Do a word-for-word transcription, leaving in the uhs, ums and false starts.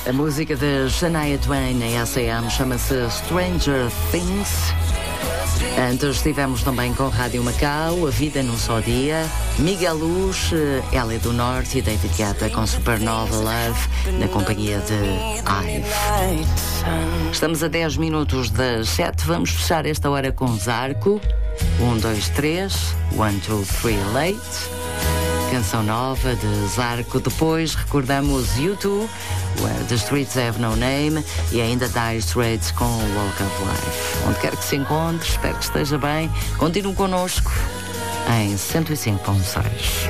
A música de Shania Twain na S A M chama-se Stranger Things. Antes estivemos também com Rádio Macau, A Vida Num Só Dia, Miguel Luz, Hélia do Norte e David Guetta com Supernova Love, na companhia de Ive. Estamos a dez minutos das sete, vamos fechar esta hora com Zarco. um, dois, três, one, two, three, late. Canção nova de Zarco. Depois recordamos U dois, Where the Streets Have No Name, e ainda Dire Straits com Walk of Life. Onde quer que se encontre, espero que esteja bem. Continue connosco em cento e cinco ponto seis.